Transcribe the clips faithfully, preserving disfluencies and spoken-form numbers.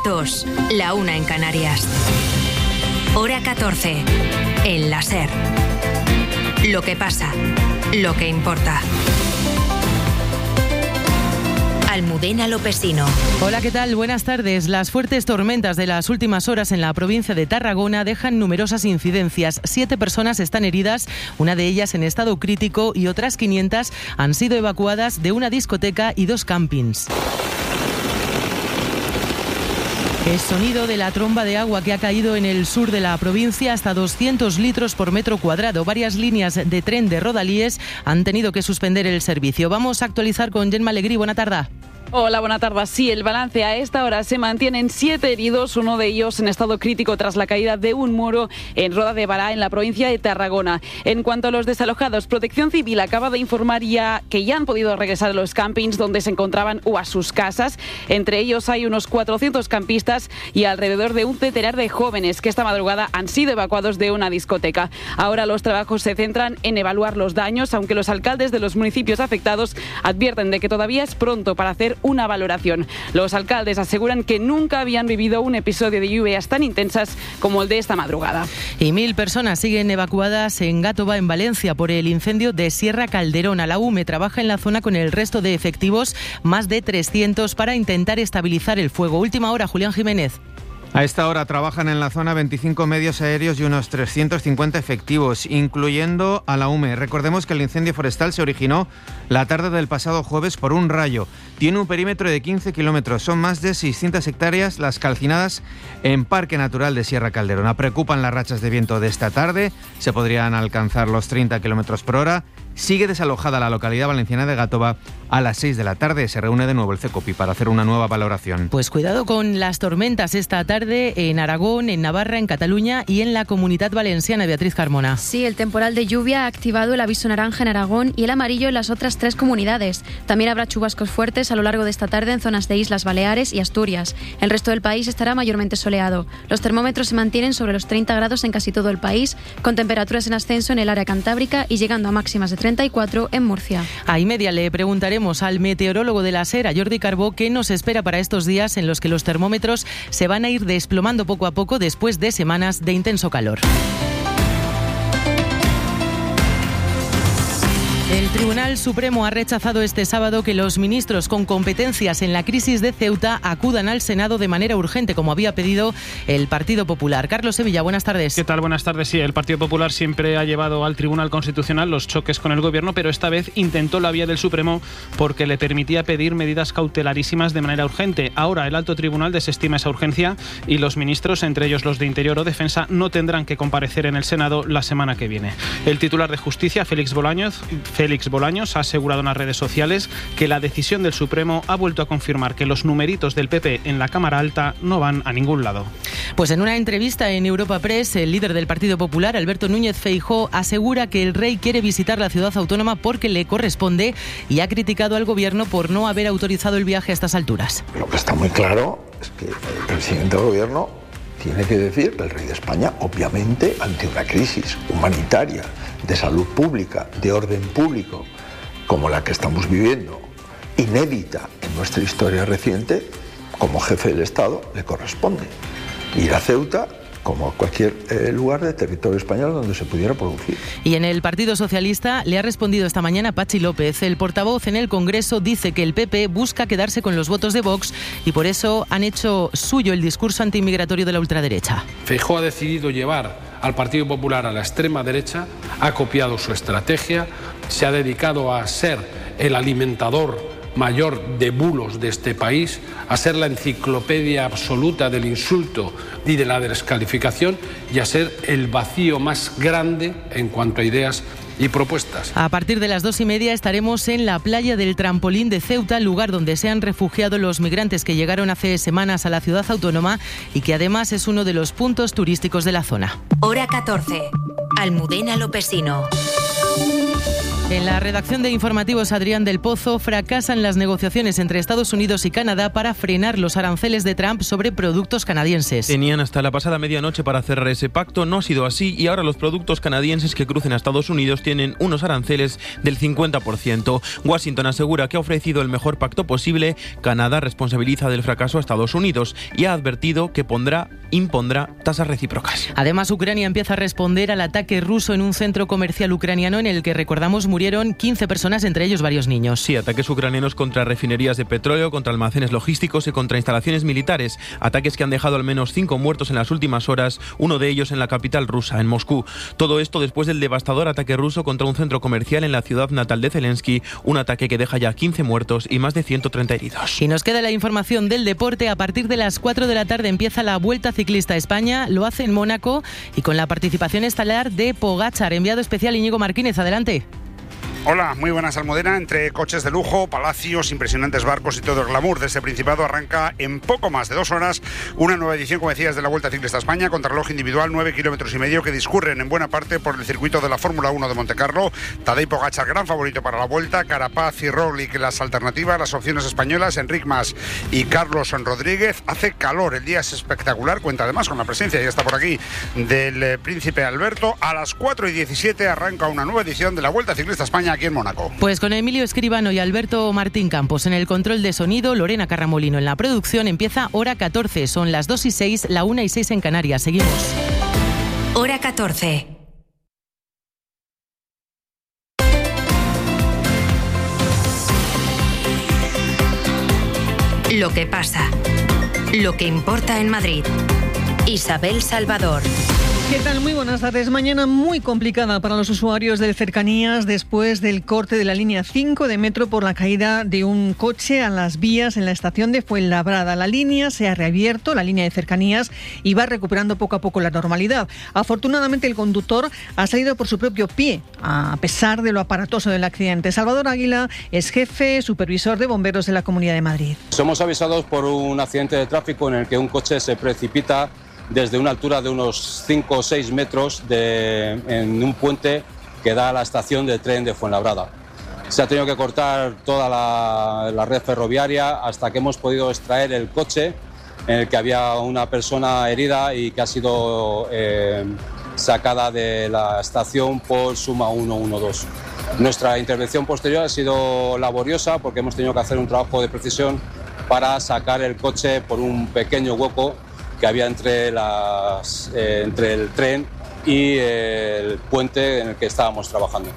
dos, la una en Canarias. Hora catorce, en la SER. Lo que pasa, lo que importa. Almudena Lopesino. Hola, ¿qué tal? Buenas tardes. Las fuertes tormentas de las últimas horas en la provincia de Tarragona dejan numerosas incidencias. Siete personas están heridas, una de ellas en estado crítico, y otras quinientas han sido evacuadas de una discoteca y dos campings. El sonido de la tromba de agua que ha caído en el sur de la provincia, hasta doscientos litros por metro cuadrado. Varias líneas de tren de Rodalies han tenido que suspender el servicio. Vamos a actualizar con Gemma Alegrí. Buena tarde. Hola, buena tarde. Sí, el balance a esta hora se mantienen siete heridos, uno de ellos en estado crítico tras la caída de un muro en Roda de Bará, en la provincia de Tarragona. En cuanto a los desalojados, Protección Civil acaba de informar ya que ya han podido regresar a los campings donde se encontraban o a sus casas. Entre ellos hay unos cuatrocientos campistas y alrededor de un centenar de jóvenes que esta madrugada han sido evacuados de una discoteca. Ahora los trabajos se centran en evaluar los daños, aunque los alcaldes de los municipios afectados advierten de que todavía es pronto para hacer una valoración. Los alcaldes aseguran que nunca habían vivido un episodio de lluvias tan intensas como el de esta madrugada. Y mil personas siguen evacuadas en Gàtova, en Valencia, por el incendio de Sierra Calderona. La U M E trabaja en la zona con el resto de efectivos, más de trescientos, para intentar estabilizar el fuego. Última hora, Julián Jiménez. A esta hora trabajan en la zona veinticinco medios aéreos y unos trescientos cincuenta efectivos, incluyendo a la U M E. Recordemos que el incendio forestal se originó la tarde del pasado jueves por un rayo. Tiene un perímetro de quince kilómetros. Son más de seiscientas hectáreas las calcinadas en Parque Natural de Sierra Calderona. Preocupan las rachas de viento de esta tarde. Se podrían alcanzar los treinta kilómetros por hora. Sigue desalojada la localidad valenciana de Gàtova. A las seis de la tarde se reúne de nuevo el CECOPI para hacer una nueva valoración. Pues cuidado con las tormentas esta tarde en Aragón, en Navarra, en Cataluña y en la Comunidad Valenciana. Beatriz Carmona. Sí, el temporal de lluvia ha activado el aviso naranja en Aragón y el amarillo en las otras tres comunidades. También habrá chubascos fuertes a lo largo de esta tarde en zonas de Islas Baleares y Asturias. El resto del país estará mayormente soleado. Los termómetros se mantienen sobre los treinta grados en casi todo el país, con temperaturas en ascenso en el área cantábrica y llegando a máximas de treinta y cuatro en Murcia. A y media le preguntaremos al meteorólogo de la SER, a Jordi Carbó, qué nos espera para estos días en los que los termómetros se van a ir desplomando poco a poco después de semanas de intenso calor. El Tribunal Supremo ha rechazado este sábado que los ministros con competencias en la crisis de Ceuta acudan al Senado de manera urgente, como había pedido el Partido Popular. Carlos Sevilla, buenas tardes. ¿Qué tal? Buenas tardes. Sí, el Partido Popular siempre ha llevado al Tribunal Constitucional los choques con el Gobierno, pero esta vez intentó la vía del Supremo porque le permitía pedir medidas cautelarísimas de manera urgente. Ahora el Alto Tribunal desestima esa urgencia y los ministros, entre ellos los de Interior o Defensa, no tendrán que comparecer en el Senado la semana que viene. El titular de Justicia, Félix Bolaños, Félix Bolaños ha asegurado en las redes sociales que la decisión del Supremo ha vuelto a confirmar que los numeritos del P P en la Cámara Alta no van a ningún lado. Pues en una entrevista en Europa Press, el líder del Partido Popular, Alberto Núñez Feijóo, asegura que el rey quiere visitar la ciudad autónoma porque le corresponde y ha criticado al Gobierno por no haber autorizado el viaje a estas alturas. Lo que está muy claro es que el presidente del Gobierno tiene que decir que el rey de España, obviamente, ante una crisis humanitaria, de salud pública, de orden público, como la que estamos viviendo, inédita en nuestra historia reciente, como jefe del Estado le corresponde ir a Ceuta como a cualquier eh, lugar de territorio español donde se pudiera producir. Y en el Partido Socialista le ha respondido esta mañana Patxi López. El portavoz en el Congreso dice que el P P busca quedarse con los votos de Vox y por eso han hecho suyo el discurso antimigratorio de la ultraderecha. Feijóo ha decidido llevar al Partido Popular a la extrema derecha, ha copiado su estrategia, se ha dedicado a ser el alimentador mayor de bulos de este país, a ser la enciclopedia absoluta del insulto y de la descalificación y a ser el vacío más grande en cuanto a ideas y propuestas. A partir de las dos y media estaremos en la playa del Trampolín de Ceuta, lugar donde se han refugiado los migrantes que llegaron hace semanas a la ciudad autónoma y que además es uno de los puntos turísticos de la zona. Hora catorce. Almudena Lopesino. En la redacción de Informativos, Adrián del Pozo, fracasan las negociaciones entre Estados Unidos y Canadá para frenar los aranceles de Trump sobre productos canadienses. Tenían hasta la pasada medianoche para cerrar ese pacto, no ha sido así y ahora los productos canadienses que crucen a Estados Unidos tienen unos aranceles del cincuenta por ciento. Washington asegura que ha ofrecido el mejor pacto posible. Canadá responsabiliza del fracaso a Estados Unidos y ha advertido que pondrá, impondrá tasas recíprocas. Además, Ucrania empieza a responder al ataque ruso en un centro comercial ucraniano en el que, recordamos, murieron quince personas, entre ellos varios niños. Sí, ataques ucranianos contra refinerías de petróleo, contra almacenes logísticos y contra instalaciones militares. Ataques que han dejado al menos cinco muertos en las últimas horas, uno de ellos en la capital rusa, en Moscú. Todo esto después del devastador ataque ruso contra un centro comercial en la ciudad natal de Zelensky, un ataque que deja ya quince muertos y más de ciento treinta heridos. Y nos queda la información del deporte. A partir de las cuatro de la tarde empieza la Vuelta Ciclista a España, lo hace en Mónaco y con la participación estelar de Pogačar. Enviado especial Íñigo Martínez, adelante. Hola, muy buenas, Almudena. Entre coches de lujo, palacios, impresionantes barcos y todo el glamour de este Principado arranca en poco más de dos horas una nueva edición, como decías, de la Vuelta Ciclista a España, contrarreloj individual, nueve kilómetros y medio que discurren en buena parte por el circuito de la Fórmula uno de Montecarlo. Tadej Pogačar, gran favorito para la Vuelta, Carapaz y Roglic las alternativas, las opciones españolas, Enric Mas y Carlos Rodríguez. Hace calor, el día es espectacular, cuenta además con la presencia, ya está por aquí, del eh, Príncipe Alberto. A las cuatro y diecisiete arranca una nueva edición de la Vuelta Ciclista a España aquí en Mónaco. Pues con Emilio Escribano y Alberto Martín Campos en el control de sonido, Lorena Carramolino en la producción, empieza Hora catorce. Son las dos y seis, la una y seis en Canarias. Seguimos. Hora catorce. Lo que pasa. Lo que importa en Madrid. Isabel Salvador. ¿Qué tal? Muy buenas tardes. Mañana muy complicada para los usuarios de Cercanías después del corte de la línea cinco de metro por la caída de un coche a las vías en la estación de Fuenlabrada. La línea se ha reabierto, la línea de Cercanías, y va recuperando poco a poco la normalidad. Afortunadamente el conductor ha salido por su propio pie, a pesar de lo aparatoso del accidente. Salvador Águila es jefe supervisor de bomberos de la Comunidad de Madrid. Somos avisados por un accidente de tráfico en el que un coche se precipita desde una altura de unos cinco o seis metros de, en un puente que da a la estación de tren de Fuenlabrada. Se ha tenido que cortar toda la, la red ferroviaria hasta que hemos podido extraer el coche en el que había una persona herida y que ha sido eh, sacada de la estación por Suma ciento doce. Nuestra intervención posterior ha sido laboriosa porque hemos tenido que hacer un trabajo de precisión para sacar el coche por un pequeño hueco que había entre, las, eh, entre el tren y el puente en el que estábamos trabajando.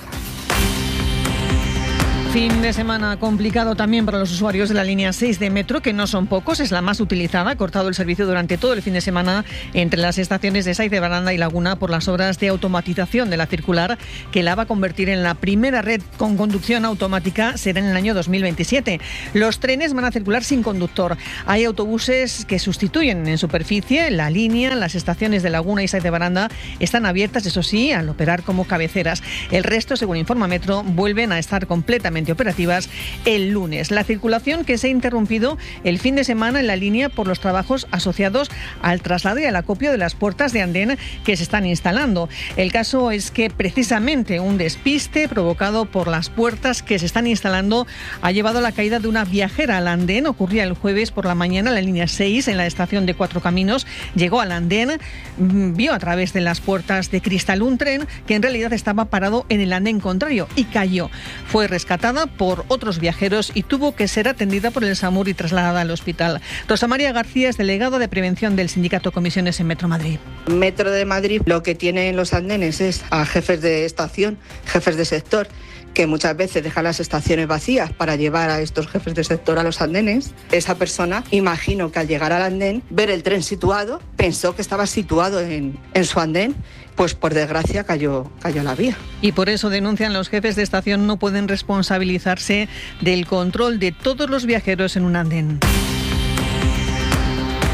Fin de semana complicado también para los usuarios de la línea seis de metro, que no son pocos, es la más utilizada. Ha cortado el servicio durante todo el fin de semana entre las estaciones de Saiz de Baranda y Laguna por las obras de automatización de la circular, que la va a convertir en la primera red con conducción automática, será en el año dos mil veintisiete. Los trenes van a circular sin conductor. Hay autobuses que sustituyen en superficie la línea. Las estaciones de Laguna y Saiz de Baranda están abiertas, eso sí, al operar como cabeceras. El resto, según informa Metro, vuelven a estar completamente operativas el lunes. La circulación que se ha interrumpido el fin de semana en la línea por los trabajos asociados al traslado y al acopio de las puertas de andén que se están instalando. El caso es que precisamente un despiste provocado por las puertas que se están instalando ha llevado a la caída de una viajera al andén. Ocurría el jueves por la mañana en la línea seis en la estación de Cuatro Caminos. Llegó al andén, vio a través de las puertas de cristal un tren que en realidad estaba parado en el andén contrario y cayó. Fue rescatada por otros viajeros y tuvo que ser atendida por el SAMUR y trasladada al hospital. Rosa María García es delegada de prevención del sindicato Comisiones en Metro Madrid. Metro de Madrid lo que tiene en los andenes es a jefes de estación, jefes de sector, que muchas veces dejan las estaciones vacías para llevar a estos jefes de sector a los andenes. Esa persona, imagino que al llegar al andén, ver el tren situado, pensó que estaba situado en, en su andén, pues por desgracia cayó, cayó la vía. Y por eso denuncian los jefes de estación no pueden responsabilizarse del control de todos los viajeros en un andén.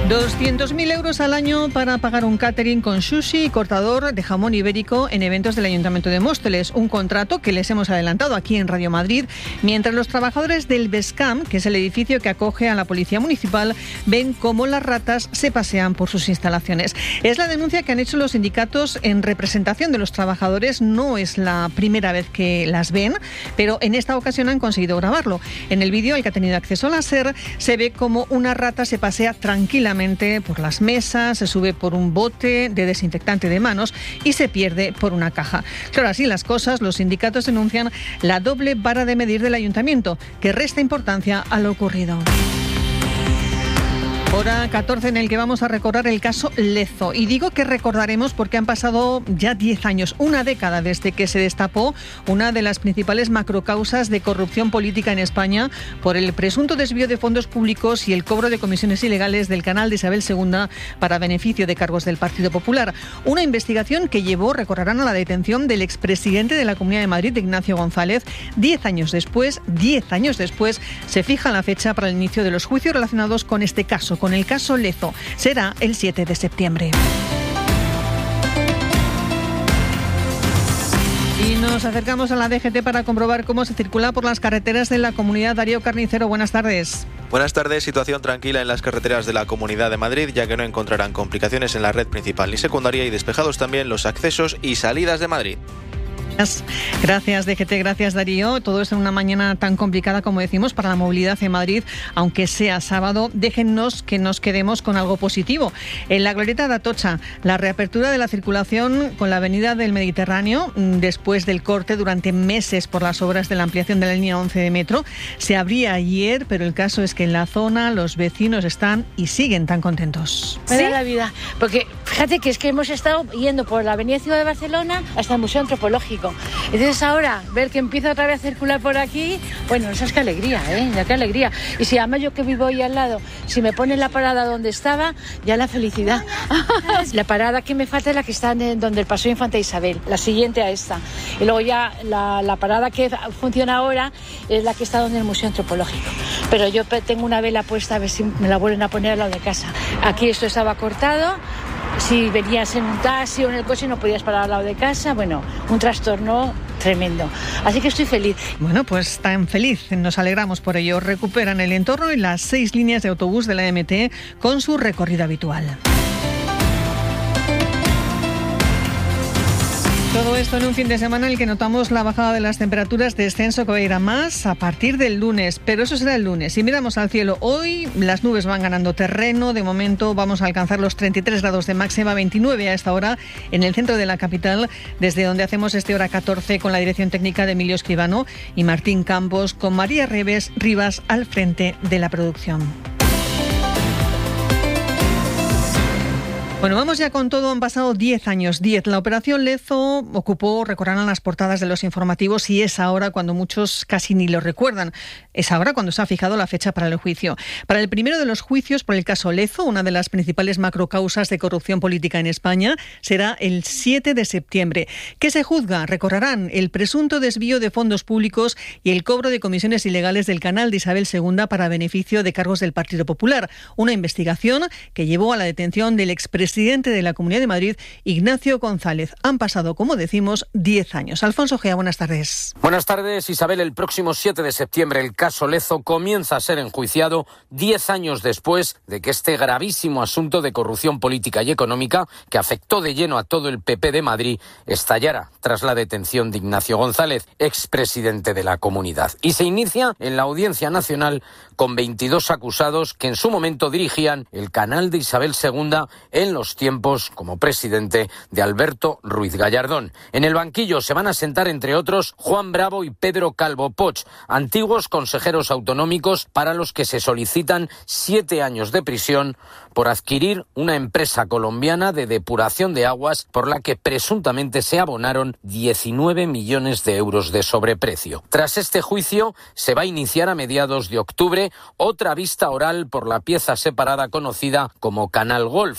doscientos mil euros al año para pagar un catering con sushi y cortador de jamón ibérico en eventos del Ayuntamiento de Móstoles. Un contrato que les hemos adelantado aquí en Radio Madrid, mientras los trabajadores del BESCAM, que es el edificio que acoge a la Policía Municipal, ven cómo las ratas se pasean por sus instalaciones. Es la denuncia que han hecho los sindicatos en representación de los trabajadores. No es la primera vez que las ven, pero en esta ocasión han conseguido grabarlo. En el vídeo, al que ha tenido acceso a la SER, se ve cómo una rata se pasea tranquilamente por las mesas, se sube por un bote de desinfectante de manos y se pierde por una caja. Claro, así las cosas, los sindicatos denuncian la doble vara de medir del ayuntamiento, que resta importancia a lo ocurrido. Hora catorce en el que vamos a recordar el caso Lezo. Y digo que recordaremos porque han pasado ya diez años, una década desde que se destapó una de las principales macrocausas de corrupción política en España por el presunto desvío de fondos públicos y el cobro de comisiones ilegales del canal de Isabel segunda para beneficio de cargos del Partido Popular. Una investigación que llevó, recordarán, a la detención del expresidente de la Comunidad de Madrid, Ignacio González. Diez años después, diez años después, se fija la fecha para el inicio de los juicios relacionados con este caso, con el caso Lezo. Será el siete de septiembre. Y nos acercamos a la D G T para comprobar cómo se circula por las carreteras de la comunidad. Darío Carnicero, buenas tardes. Buenas tardes. Situación tranquila en las carreteras de la Comunidad de Madrid, ya que no encontrarán complicaciones en la red principal ni secundaria, y despejados también los accesos y salidas de Madrid. Gracias, D G T, gracias, Darío. Todo esto en una mañana tan complicada, como decimos, para la movilidad en Madrid, aunque sea sábado. Déjennos que nos quedemos con algo positivo. En la glorieta de Atocha, la reapertura de la circulación con la avenida del Mediterráneo, después del corte durante meses por las obras de la ampliación de la línea once de metro, se abría ayer, pero el caso es que en la zona los vecinos están y siguen tan contentos. Me da la vida, porque fíjate que es que hemos estado yendo por la avenida Ciudad de Barcelona hasta el Museo Antropológico. Entonces ahora, ver que empieza otra vez a circular por aquí, bueno, esa es que alegría, ¿eh? Ya qué alegría. Y si además yo que vivo ahí al lado, si me ponen la parada donde estaba, ya la felicidad. La parada que me falta es la que está en donde el Paseo Infanta Isabel, la siguiente a esta. Y luego ya la, la parada que funciona ahora es la que está donde el Museo Antropológico. Pero yo tengo una vela puesta a ver si me la vuelven a poner al lado de casa. Aquí esto estaba cortado. Si venías en un taxi o en el coche no podías parar al lado de casa, bueno, un trastorno tremendo. Así que estoy feliz. Bueno, pues tan feliz, nos alegramos por ello. Recuperan el entorno y las seis líneas de autobús de la M T con su recorrido habitual. Todo esto en un fin de semana en el que notamos la bajada de las temperaturas, descenso que va a ir a más a partir del lunes, pero eso será el lunes. Si miramos al cielo hoy, las nubes van ganando terreno. De momento vamos a alcanzar los treinta y tres grados de máxima, veintinueve a esta hora en el centro de la capital, desde donde hacemos este hora catorce con la dirección técnica de Emilio Escribano y Martín Campos, con María Reves Rivas al frente de la producción. Bueno, vamos ya con todo. Han pasado diez años, diez. La operación Lezo ocupó, recordarán, las portadas de los informativos, y es ahora cuando muchos casi ni lo recuerdan. Es ahora cuando se ha fijado la fecha para el juicio. Para el primero de los juicios por el caso Lezo, una de las principales macrocausas de corrupción política en España, será el siete de septiembre. ¿Qué se juzga? Recordarán el presunto desvío de fondos públicos y el cobro de comisiones ilegales del canal de Isabel segunda para beneficio de cargos del Partido Popular. Una investigación que llevó a la detención del expresidente presidente de la Comunidad de Madrid, Ignacio González. Han pasado, como decimos, diez años. Alfonso Gea, buenas tardes. Buenas tardes, Isabel. El próximo siete de septiembre el caso Lezo comienza a ser enjuiciado diez años después de que este gravísimo asunto de corrupción política y económica, que afectó de lleno a todo el P P de Madrid, estallara tras la detención de Ignacio González, expresidente de la Comunidad. Y se inicia en la Audiencia Nacional con veintidós acusados que en su momento dirigían el canal de Isabel segunda en los tiempos como presidente de Alberto Ruiz Gallardón. En el banquillo se van a sentar, entre otros, Juan Bravo y Pedro Calvo Poch, antiguos consejeros autonómicos para los que se solicitan siete años de prisión por adquirir una empresa colombiana de depuración de aguas por la que presuntamente se abonaron diecinueve millones de euros de sobreprecio. Tras este juicio se va a iniciar a mediados de octubre otra vista oral por la pieza separada conocida como Canal Golf, en la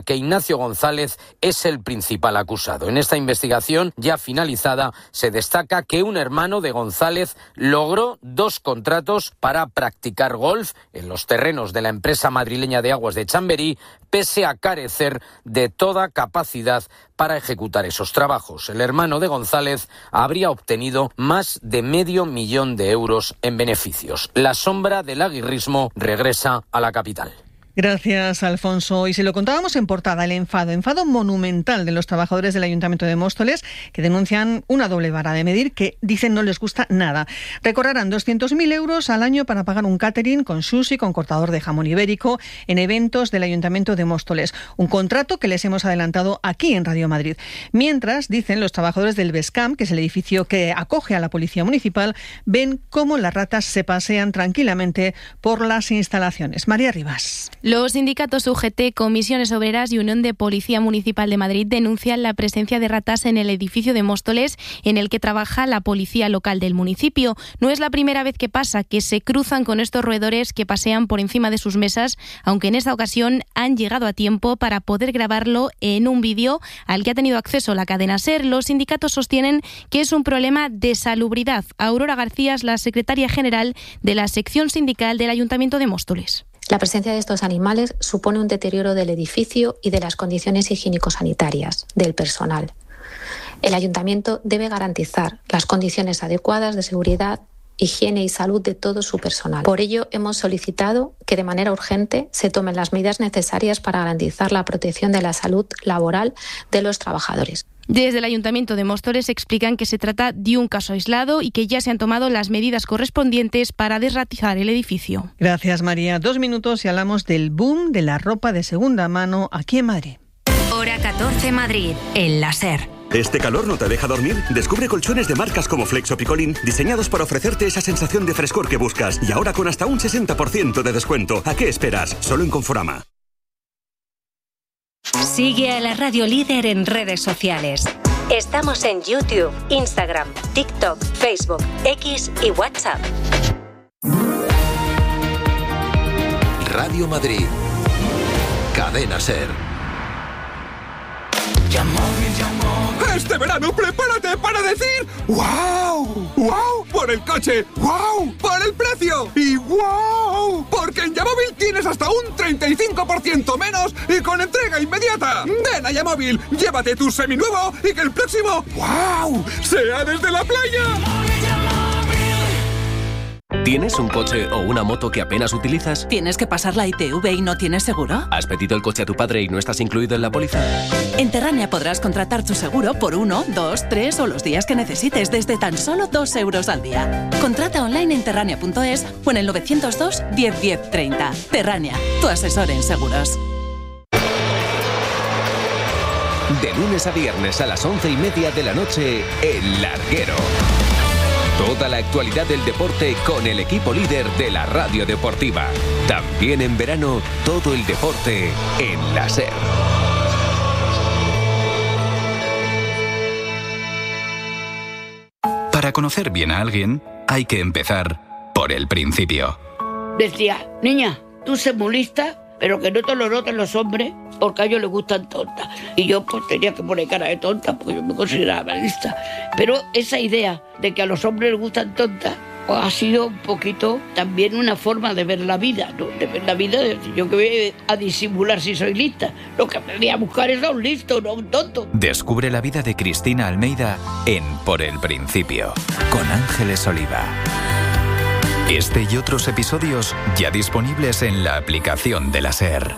que Ignacio González es el principal acusado. En esta investigación, ya finalizada, se destaca que un hermano de González logró dos contratos para practicar golf en los terrenos de la empresa madrileña de aguas de Chamberí, pese a carecer de toda capacidad para ejecutar esos trabajos. El hermano de González habría obtenido más de medio millón de euros en beneficios. La sombra del aguirrismo regresa a la capital. Gracias, Alfonso. Y si lo contábamos en portada, el enfado, enfado monumental de los trabajadores del Ayuntamiento de Móstoles, que denuncian una doble vara de medir que dicen no les gusta nada. Recorrerán doscientos mil euros al año para pagar un catering con sushi, con cortador de jamón ibérico, en eventos del Ayuntamiento de Móstoles. Un contrato que les hemos adelantado aquí en Radio Madrid. Mientras, dicen los trabajadores del Bescam, que es el edificio que acoge a la Policía Municipal, ven cómo las ratas se pasean tranquilamente por las instalaciones. María Rivas. Los sindicatos U G T, Comisiones Obreras y Unión de Policía Municipal de Madrid denuncian la presencia de ratas en el edificio de Móstoles en el que trabaja la policía local del municipio. No es la primera vez que pasa, que se cruzan con estos roedores que pasean por encima de sus mesas, aunque en esta ocasión han llegado a tiempo para poder grabarlo en un vídeo al que ha tenido acceso la cadena SER. Los sindicatos sostienen que es un problema de salubridad. Aurora García es la secretaria general de la sección sindical del Ayuntamiento de Móstoles. La presencia de estos animales supone un deterioro del edificio y de las condiciones higiénico-sanitarias del personal. El Ayuntamiento debe garantizar las condiciones adecuadas de seguridad, higiene y salud de todo su personal. Por ello, hemos solicitado que de manera urgente se tomen las medidas necesarias para garantizar la protección de la salud laboral de los trabajadores. Desde el Ayuntamiento de Móstoles explican que se trata de un caso aislado y que ya se han tomado las medidas correspondientes para desratizar el edificio. Gracias, María. Dos minutos y hablamos del boom de la ropa de segunda mano aquí en Madrid. Hora catorce Madrid, en la SER. ¿Este calor no te deja dormir? Descubre colchones de marcas como Flex o Picolín, diseñados para ofrecerte esa sensación de frescor que buscas. Y ahora con hasta un sesenta por ciento de descuento. ¿A qué esperas? Solo en Conforama. Sigue a la Radio Líder en redes sociales. Estamos en YouTube, Instagram, TikTok, Facebook, X y WhatsApp. Radio Madrid. Cadena SER. Este verano prepárate para decir ¡wow! ¡Wow! Por el coche, ¡wow! Por el precio y ¡wow! Porque en Yamóvil tienes hasta un treinta y cinco por ciento menos y con entrega inmediata. Ven a Yamóvil, llévate tu seminuevo y que el próximo ¡wow! sea desde la playa. ¿Tienes un coche o una moto que apenas utilizas? ¿Tienes que pasar la I T V y no tienes seguro? ¿Has pedido el coche a tu padre y no estás incluido en la póliza? En Terrania podrás contratar tu seguro por uno, dos, tres o los días que necesites desde tan solo dos euros al día. Contrata online en terrania punto es o en el novecientos dos, diez, diez, treinta. Terrania, tu asesor en seguros. De lunes a viernes a las once y media de la noche, El Larguero. Toda la actualidad del deporte con el equipo líder de la radio deportiva. También en verano, todo el deporte en la SER. Para conocer bien a alguien, hay que empezar por el principio. Decía, niña, tú sé muy lista, pero que no te lo noten los hombres, porque a ellos les gustan tontas. Y yo pues tenía que poner cara de tonta, porque yo me consideraba lista. Pero esa idea de que a los hombres les gustan tontas, pues ha sido un poquito también una forma de ver la vida, ¿no? De ver la vida, de decir, yo que voy a disimular si soy lista. Lo que me voy a buscar es a un listo, no a un tonto. Descubre la vida de Cristina Almeida en Por el Principio, con Ángeles Oliva. Este y otros episodios ya disponibles en la aplicación de la SER.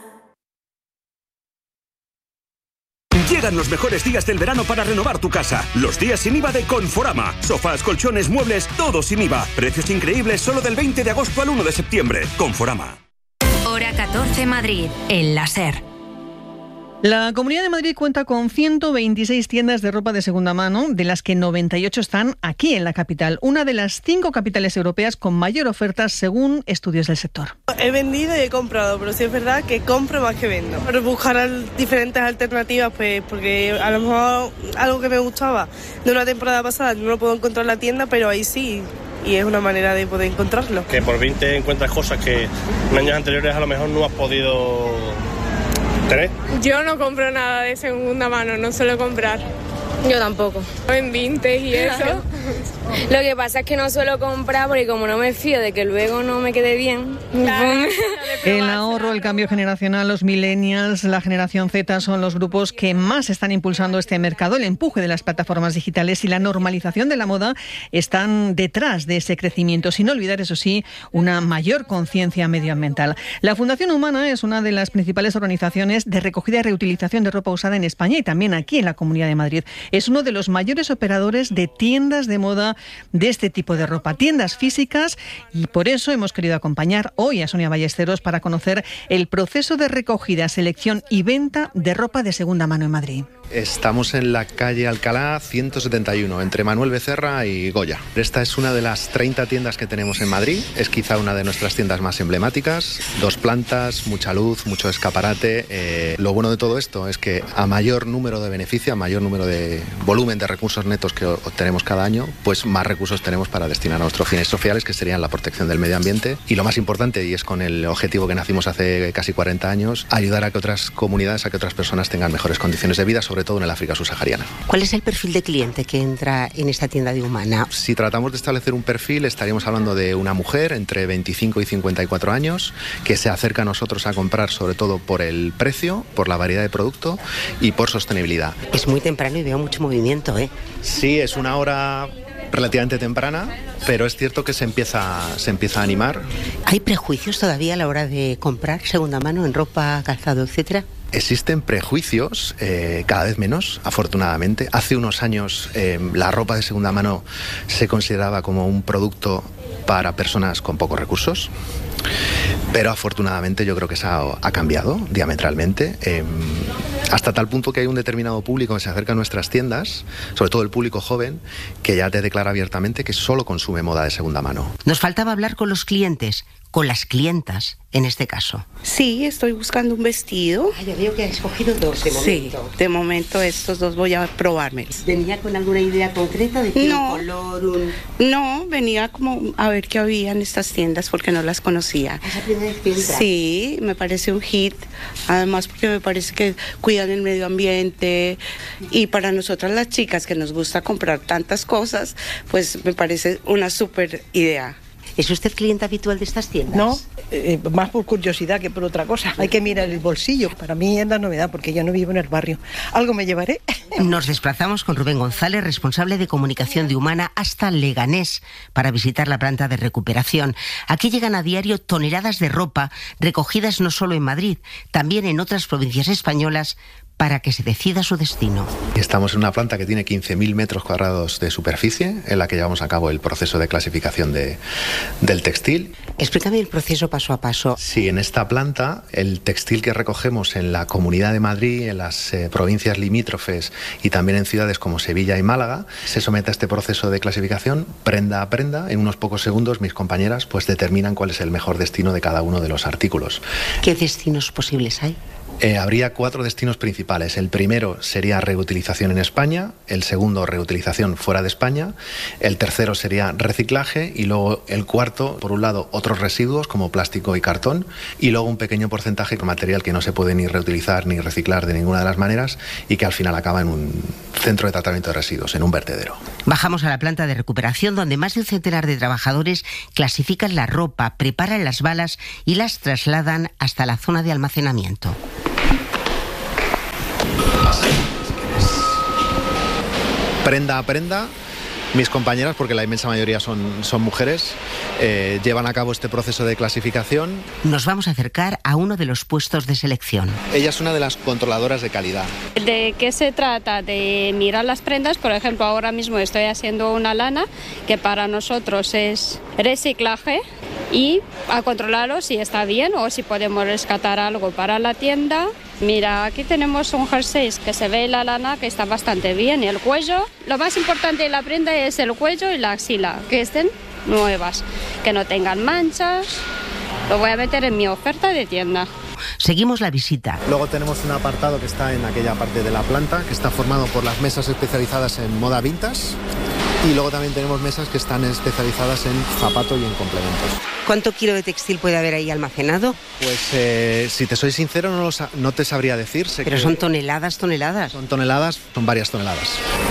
Llegan los mejores días del verano para renovar tu casa. Los días sin I V A de Conforama. Sofás, colchones, muebles, todo sin I V A. Precios increíbles solo del veinte de agosto al uno de septiembre. Conforama. Hora catorce Madrid, en la SER. La Comunidad de Madrid cuenta con ciento veintiséis tiendas de ropa de segunda mano, de las que noventa y ocho están aquí en la capital, una de las cinco capitales europeas con mayor oferta según estudios del sector. He vendido y he comprado, pero sí es verdad que compro más que vendo. Pero buscar diferentes alternativas, pues porque a lo mejor algo que me gustaba de una temporada pasada no lo puedo encontrar en la tienda, pero ahí sí. Y es una manera de poder encontrarlo. Que por veinte encuentras cosas que en años anteriores a lo mejor no has podido ¿Tres? Yo no compro nada de segunda mano, no suelo comprar. Yo tampoco. En vintage y eso. Lo que pasa es que no suelo comprar porque como no me fío de que luego no me quede bien. Claro. El ahorro, el cambio generacional, los millennials, la generación Z son los grupos que más están impulsando este mercado. El empuje de las plataformas digitales y la normalización de la moda están detrás de ese crecimiento, sin olvidar, eso sí, una mayor conciencia medioambiental. La Fundación Humana es una de las principales organizaciones de recogida y reutilización de ropa usada en España y también aquí en la Comunidad de Madrid. Es uno de los mayores operadores de tiendas de moda de este tipo de ropa, tiendas físicas, y por eso hemos querido acompañar hoy a Sonia Ballesteros para conocer el proceso de recogida, selección y venta de ropa de segunda mano en Madrid. Estamos en la calle Alcalá ciento setenta y uno, entre Manuel Becerra y Goya. Esta es una de las treinta tiendas que tenemos en Madrid, es quizá una de nuestras tiendas más emblemáticas, dos plantas, mucha luz, mucho escaparate. Eh, lo bueno de todo esto es que a mayor número de beneficio, a mayor número de volumen de recursos netos que obtenemos cada año, pues más recursos tenemos para destinar a nuestros fines sociales, que serían la protección del medio ambiente y lo más importante, y es con el objetivo que nacimos hace casi cuarenta años, ayudar a que otras comunidades, a que otras personas tengan mejores condiciones de vida, sobre todo en el África subsahariana. ¿Cuál es el perfil de cliente que entra en esta tienda de Humana? Si tratamos de establecer un perfil, estaríamos hablando de una mujer entre veinticinco y cincuenta y cuatro años que se acerca a nosotros a comprar sobre todo por el precio, por la variedad de producto y por sostenibilidad. Es muy temprano y veo mucho movimiento, ¿eh? Sí, es una hora relativamente temprana, pero es cierto que se empieza, se empieza a animar. ¿Hay prejuicios todavía a la hora de comprar segunda mano en ropa, calzado, etcétera? Existen prejuicios, eh, cada vez menos, afortunadamente. Hace unos años eh, la ropa de segunda mano se consideraba como un producto para personas con pocos recursos, pero afortunadamente yo creo que eso ha, ha cambiado diametralmente. Eh, hasta tal punto que hay un determinado público que se acerca a nuestras tiendas, sobre todo el público joven, que ya te declara abiertamente que solo consume moda de segunda mano. Nos faltaba hablar con los clientes, con las clientas en este caso. Sí, estoy buscando un vestido. Ah, ya veo que has escogido dos de momento. Sí, de momento estos dos voy a probármelos. ¿Venía con alguna idea concreta de qué no, color? Un... No, venía como a ver qué había en estas tiendas porque no las conocía. ¿Es la primera vez que entras? Sí, me parece un hit. Además porque me parece que cuidan el medio ambiente y para nosotras las chicas que nos gusta comprar tantas cosas, pues me parece una súper idea. ¿Es usted cliente habitual de estas tiendas? No, eh, más por curiosidad que por otra cosa. Hay que mirar el bolsillo. Para mí es la novedad porque yo no vivo en el barrio. Algo me llevaré. Nos desplazamos con Rubén González, responsable de comunicación de Humana, hasta Leganés para visitar la planta de recuperación. Aquí llegan a diario toneladas de ropa recogidas no solo en Madrid, también en otras provincias españolas, para que se decida su destino. Estamos en una planta que tiene quince mil metros cuadrados de superficie, en la que llevamos a cabo el proceso de clasificación de, del textil. Explícame el proceso paso a paso. Sí, en esta planta, el textil que recogemos en la Comunidad de Madrid, en las eh, provincias limítrofes y también en ciudades como Sevilla y Málaga, se somete a este proceso de clasificación, prenda a prenda. En unos pocos segundos, mis compañeras pues determinan cuál es el mejor destino de cada uno de los artículos. ¿Qué destinos posibles hay? Eh, habría cuatro destinos principales. El primero sería reutilización en España, el segundo reutilización fuera de España, el tercero sería reciclaje y luego el cuarto, por un lado, otros residuos como plástico y cartón y luego un pequeño porcentaje de material que no se puede ni reutilizar ni reciclar de ninguna de las maneras y que al final acaba en un centro de tratamiento de residuos, en un vertedero. Bajamos a la planta de recuperación donde más de un centenar de trabajadores clasifican la ropa, preparan las balas y las trasladan hasta la zona de almacenamiento. Prenda a prenda, mis compañeras, porque la inmensa mayoría son, son mujeres, eh, llevan a cabo este proceso de clasificación. Nos vamos a acercar a uno de los puestos de selección. Ella es una de las controladoras de calidad. ¿De qué se trata? De mirar las prendas. Por ejemplo, ahora mismo estoy haciendo una lana que para nosotros es reciclaje y a controlarlo si está bien o si podemos rescatar algo para la tienda. Mira, aquí tenemos un jersey que se ve la lana que está bastante bien y el cuello. Lo más importante de la prenda es el cuello y la axila, que estén nuevas, que no tengan manchas. Lo voy a meter en mi oferta de tienda. Seguimos la visita. Luego tenemos un apartado que está en aquella parte de la planta, que está formado por las mesas especializadas en moda vintage y luego también tenemos mesas que están especializadas en zapato y en complementos. ¿Cuánto kilo de textil puede haber ahí almacenado? Pues eh, si te soy sincero no, lo sa- no te sabría decir. Sé Pero que son toneladas, toneladas. Son toneladas, son varias toneladas.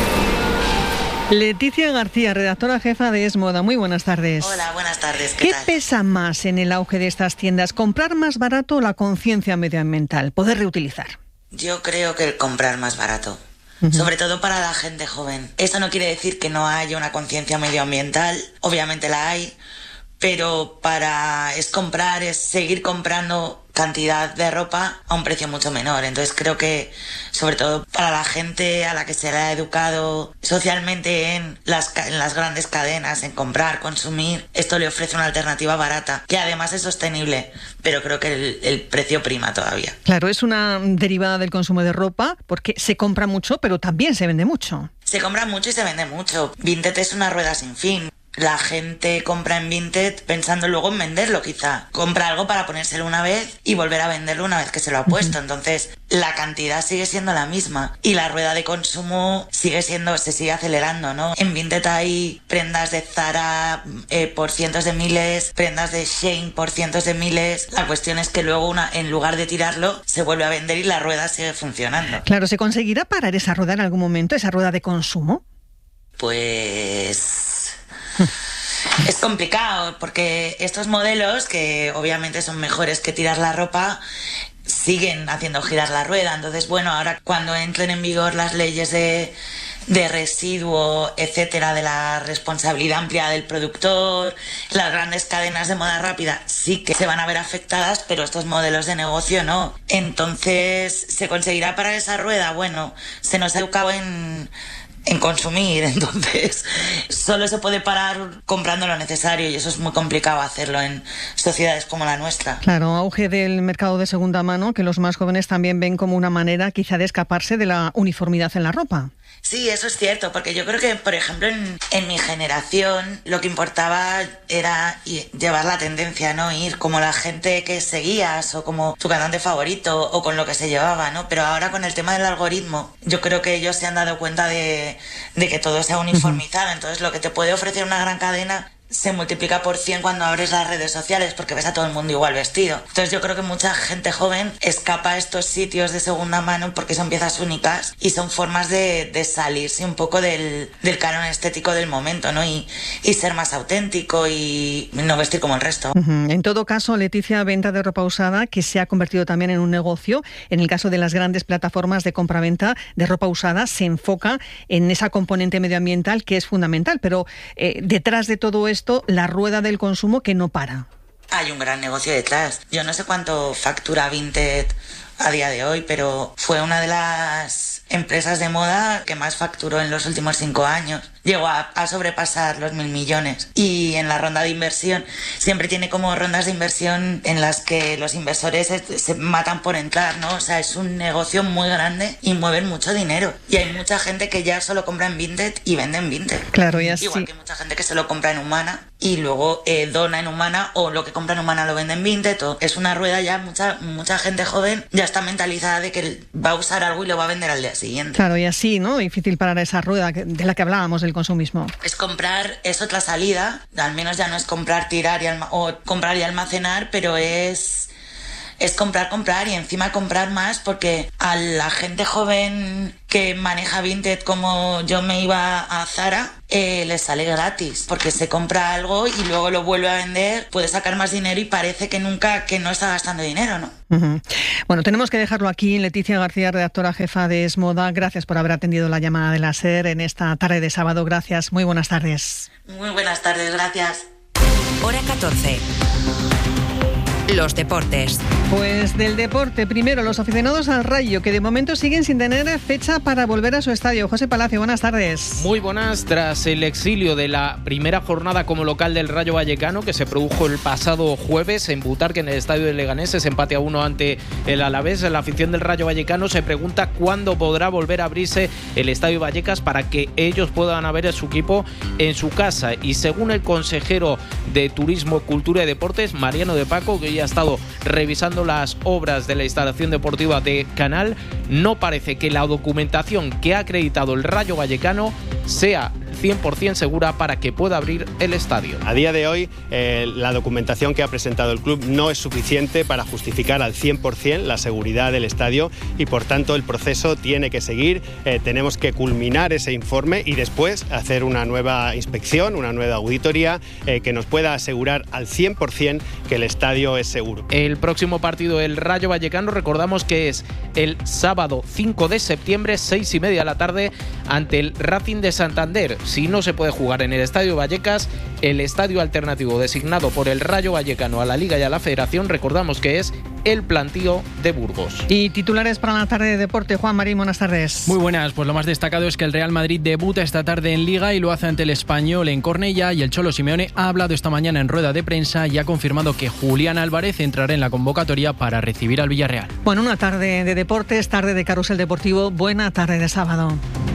Leticia García, redactora jefa de Es Moda. Muy buenas tardes. Hola, buenas tardes. ¿Qué, ¿Qué tal? pesa más en el auge de estas tiendas? ¿Comprar más barato o la conciencia medioambiental? Poder reutilizar. Yo creo que el comprar más barato. Uh-huh. Sobre todo para la gente joven. Esto no quiere decir que no haya una conciencia medioambiental. Obviamente la hay. Pero para es comprar, es seguir comprando cantidad de ropa a un precio mucho menor. Entonces creo que, sobre todo para la gente a la que se le ha educado socialmente en las, en las grandes cadenas, en comprar, consumir, esto le ofrece una alternativa barata, que además es sostenible, pero creo que el, el precio prima todavía. Claro, es una derivada del consumo de ropa, porque se compra mucho, pero también se vende mucho. Se compra mucho y se vende mucho. Vinted es una rueda sin fin. La gente compra en Vinted pensando luego en venderlo, quizá. Compra algo para ponérselo una vez y volver a venderlo una vez que se lo ha puesto. Uh-huh. Entonces, la cantidad sigue siendo la misma y la rueda de consumo sigue siendo, se sigue acelerando, ¿no? En Vinted hay prendas de Zara eh, por cientos de miles, prendas de Shein por cientos de miles. La cuestión es que luego, una, en lugar de tirarlo, se vuelve a vender y la rueda sigue funcionando. Claro, ¿se conseguirá parar esa rueda en algún momento, esa rueda de consumo? Pues... Es complicado porque estos modelos, que obviamente son mejores que tirar la ropa, siguen haciendo girar la rueda. Entonces, bueno, ahora cuando entren en vigor las leyes de, de residuo, etcétera, de la responsabilidad ampliada del productor, las grandes cadenas de moda rápida sí que se van a ver afectadas, pero estos modelos de negocio no. Entonces, ¿se conseguirá parar esa rueda? Bueno, se nos ha educado en... en consumir, entonces solo se puede parar comprando lo necesario y eso es muy complicado hacerlo en sociedades como la nuestra. Claro, auge del mercado de segunda mano que los más jóvenes también ven como una manera quizá de escaparse de la uniformidad en la ropa. Sí, eso es cierto, porque yo creo que, por ejemplo, en, en mi generación lo que importaba era llevar la tendencia, ¿no? Ir como la gente que seguías o como tu cantante favorito o con lo que se llevaba, ¿no? Pero ahora con el tema del algoritmo, yo creo que ellos se han dado cuenta de, de que todo se ha uniformizado. Entonces lo que te puede ofrecer una gran cadena se multiplica por cien cuando abres las redes sociales porque ves a todo el mundo igual vestido. Entonces yo creo que mucha gente joven escapa a estos sitios de segunda mano porque son piezas únicas y son formas de, de salirse un poco del, del canon estético del momento, ¿no? Y, y ser más auténtico y no vestir como el resto. Uh-huh. En todo caso, Leticia, venta de ropa usada que se ha convertido también en un negocio. En el caso de las grandes plataformas de compraventa de ropa usada se enfoca en esa componente medioambiental que es fundamental, pero eh, detrás de todo esto la rueda del consumo que no para. Hay un gran negocio detrás. Yo no sé cuánto factura Vinted a día de hoy, pero fue una de las empresas de moda que más facturó en los últimos cinco años. Llegó a, a sobrepasar los mil millones. Y en la ronda de inversión, siempre tiene como rondas de inversión en las que los inversores se, se matan por entrar, ¿no? O sea, es un negocio muy grande y mueven mucho dinero. Y hay mucha gente que ya solo compra en Vinted y vende en Vinted. Claro, y así. Igual que mucha gente que solo compra en Humana y luego eh, dona en Humana, o lo que compra en Humana lo vende en Vinted. O es una rueda ya, mucha, mucha gente joven ya está mentalizada de que va a usar algo y lo va a vender al día siguiente. Claro, y así, ¿no? Difícil parar esa rueda de la que hablábamos del consumismo. Es comprar, es otra salida, al menos ya no es comprar, tirar y alma, o comprar y almacenar, pero es... es comprar, comprar y encima comprar más, porque a la gente joven que maneja Vinted como yo me iba a Zara, eh, les sale gratis, porque se compra algo y luego lo vuelve a vender, puede sacar más dinero y parece que nunca, que no está gastando dinero, ¿no? Uh-huh. Bueno, tenemos que dejarlo aquí. Leticia García, redactora jefa de Es Moda, gracias por haber atendido la llamada de la SER en esta tarde de sábado. Gracias, muy buenas tardes. Muy buenas tardes, gracias. Hora catorce. Los deportes. Pues del deporte, primero los aficionados al Rayo, que de momento siguen sin tener fecha para volver a su estadio. José Palacio, buenas tardes. Muy buenas. Tras el exilio de la primera jornada como local del Rayo Vallecano, que se produjo el pasado jueves en Butarque, en el estadio de Leganés, ese empate a uno ante el Alavés, la afición del Rayo Vallecano se pregunta cuándo podrá volver a abrirse el estadio Vallecas para que ellos puedan ver a su equipo en su casa. Y según el consejero de Turismo, Cultura y Deportes, Mariano de Paco, que ya ha estado revisando las obras de la instalación deportiva de Canal, no parece que la documentación que ha acreditado el Rayo Vallecano sea cien por ciento segura para que pueda abrir el estadio. A día de hoy, eh, la documentación que ha presentado el club no es suficiente para justificar al cien por ciento la seguridad del estadio y, por tanto, el proceso tiene que seguir. Eh, tenemos que culminar ese informe y después hacer una nueva inspección, una nueva auditoría eh, que nos pueda asegurar al cien por ciento que el estadio es seguro. El próximo partido del Rayo Vallecano, recordamos que es el sábado cinco de septiembre, seis y media de la tarde, ante el Racing de Santander. Si no se puede jugar en el Estadio Vallecas, el estadio alternativo designado por el Rayo Vallecano a la Liga y a la Federación, recordamos que es el Plantío de Burgos. Y titulares para la tarde de deporte. Juan Marín, buenas tardes. Muy buenas, pues lo más destacado es que el Real Madrid debuta esta tarde en Liga y lo hace ante el Español en Cornellá, y el Cholo Simeone ha hablado esta mañana en rueda de prensa y ha confirmado que Julián Álvarez entrará en la convocatoria para recibir al Villarreal. Bueno, una tarde de deportes, tarde de carrusel deportivo, buena tarde de sábado.